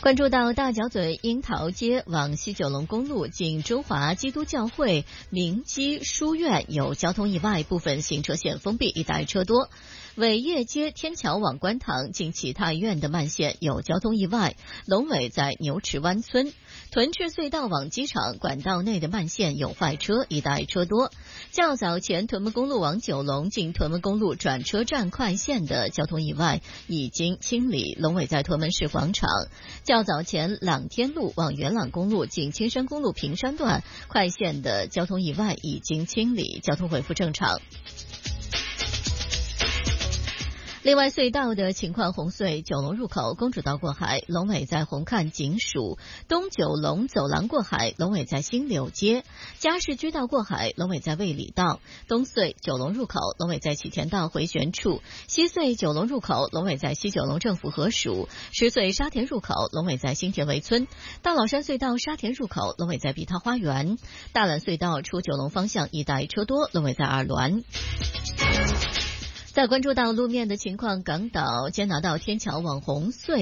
关注到大角嘴樱桃街往西九龙公路近中华基督教会明基书院有交通意外，部分行车线封闭，一带车多。伟业街天桥往观塘近启泰苑的慢线有交通意外，龙尾在牛池湾村。屯赤隧道往机场管道内的慢线有坏车，一带车多。较早前屯门公路往九龙近屯门公路转车站快线的交通意外已经清理，龙尾在屯门市广场。较早前朗天路往元朗公路近青山公路平山段快线的交通意外已经清理，交通恢复正常。另外隧道的情况，红隧九龙入口公主道过海，龙尾在红磡警署；东九龙走廊过海，龙尾在新柳街；嘉市居道过海，龙尾在卫理道；东隧九龙入口，龙尾在启田道回旋处；西隧九龙入口，龙尾在西九龙政府合署；石隧沙田入口，龙尾在新田围村；大老山隧道沙田入口，龙尾在碧涛花园；大欖隧道出九龙方向一带车多，龙尾在二銮。再关注到路面的情况，港岛坚拿道天桥往红隧